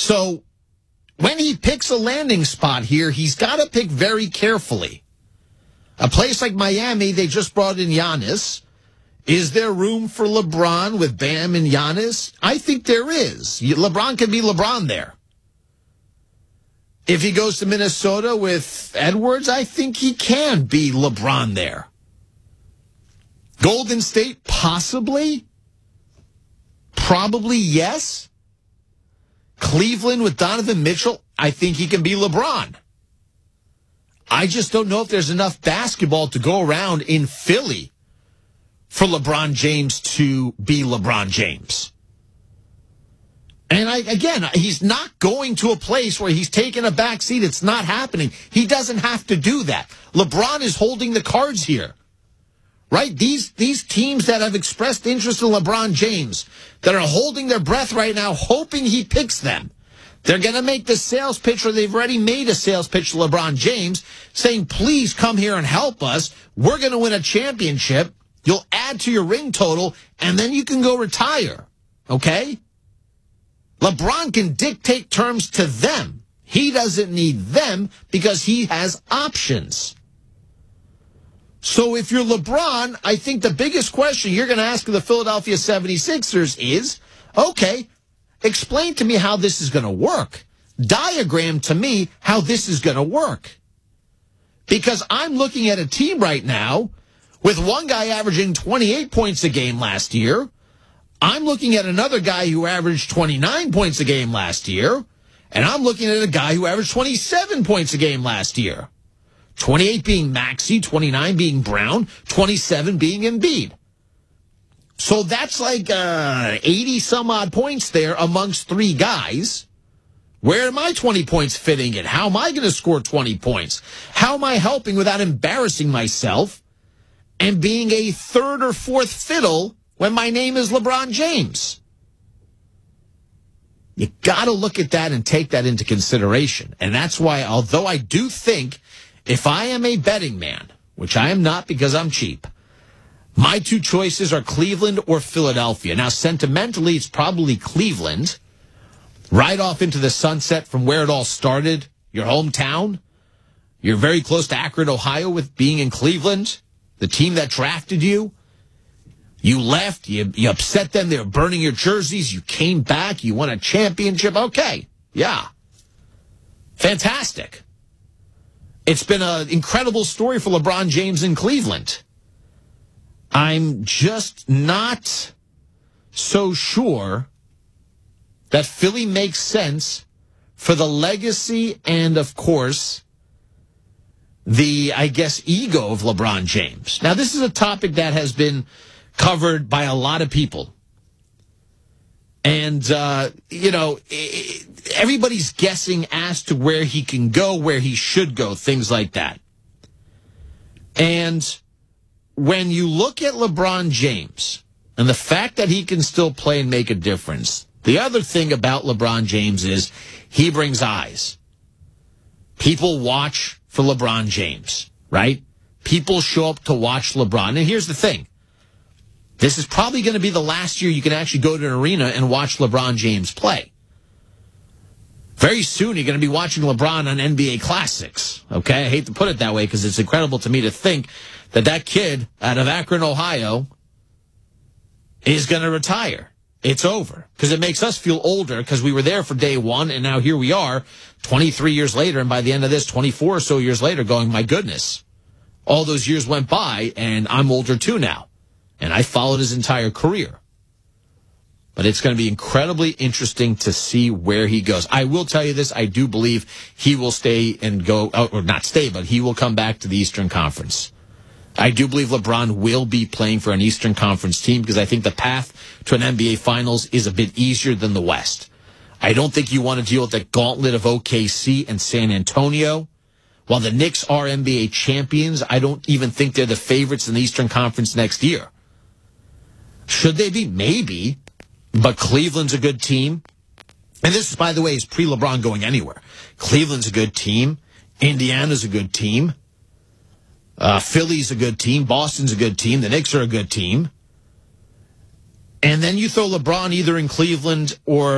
So when he picks a landing spot here, he's got to pick very carefully. A place like Miami, they just brought in Giannis. Is there room for LeBron with Bam and Giannis? I think there is. LeBron can be LeBron there. If he goes to Minnesota with Edwards, I think he can be LeBron there. Golden State, possibly. Probably yes. Cleveland with Donovan Mitchell, I think he can be LeBron. I just don't know if there's enough basketball to go around in Philly for LeBron James to be LeBron James. And he's not going to a place where he's taking a back seat. It's not happening. He doesn't have to do that. LeBron is holding the cards here. Right? These teams that have expressed interest in LeBron James, that are holding their breath right now, hoping he picks them. They're going to make the sales pitch, or they've already made a sales pitch to LeBron James, saying, please come here and help us. We're going to win a championship. You'll add to your ring total, and then you can go retire. Okay? LeBron can dictate terms to them. He doesn't need them because he has options. So if you're LeBron, I think the biggest question you're going to ask the Philadelphia 76ers is, okay, explain to me how this is going to work. Diagram to me how this is going to work. Because I'm looking at a team right now with one guy averaging 28 points a game last year. I'm looking at another guy who averaged 29 points a game last year. And I'm looking at a guy who averaged 27 points a game last year. 28 being Maxey, 29 being Brown, 27 being Embiid. So that's like 80-some-odd points there amongst three guys. Where are my 20 points fitting in? How am I going to score 20 points? How am I helping without embarrassing myself and being a third or fourth fiddle when my name is LeBron James? You got to look at that and take that into consideration. And that's why, although I do think if I am a betting man, which I am not because I'm cheap, my two choices are Cleveland or Philadelphia. Now, sentimentally, it's probably Cleveland. Right off into the sunset from where it all started, your hometown. You're very close to Akron, Ohio, with being in Cleveland. The team that drafted you. You left. You upset them. They were burning your jerseys. You came back. You won a championship. Okay. Yeah. Fantastic. It's been an incredible story for LeBron James in Cleveland. I'm just not so sure that Philly makes sense for the legacy and, of course, the, ego of LeBron James. Now, this is a topic that has been covered by a lot of people. And, everybody's guessing as to where he can go, where he should go, things like that. And when you look at LeBron James and the fact that he can still play and make a difference, the other thing about LeBron James is he brings eyes. People watch for LeBron James, right? People show up to watch LeBron. And here's the thing. This is probably going to be the last year you can actually go to an arena and watch LeBron James play. Very soon you're going to be watching LeBron on NBA Classics. Okay? I hate to put it that way because it's incredible to me to think that kid out of Akron, Ohio is going to retire. It's over. Because it makes us feel older because we were there for day one and now here we are 23 years later, and by the end of this, 24 or so years later, going, my goodness, all those years went by and I'm older too now. And I followed his entire career. But it's going to be incredibly interesting to see where he goes. I will tell you this. I do believe he will stay and go, or not stay, but he will come back to the Eastern Conference. I do believe LeBron will be playing for an Eastern Conference team because I think the path to an NBA Finals is a bit easier than the West. I don't think you want to deal with the gauntlet of OKC and San Antonio. While the Knicks are NBA champions, I don't even think they're the favorites in the Eastern Conference next year. Should they be? Maybe. But Cleveland's a good team. And this, by the way, is pre-LeBron going anywhere. Cleveland's a good team. Indiana's a good team. Philly's a good team. Boston's a good team. The Knicks are a good team. And then you throw LeBron either in Cleveland or